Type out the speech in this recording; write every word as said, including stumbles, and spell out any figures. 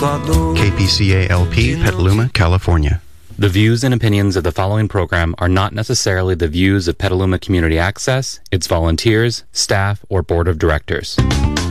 K P C A L P, Petaluma, California. The views and opinions of the following program are not necessarily the views of Petaluma Community Access, its volunteers, staff, or board of directors.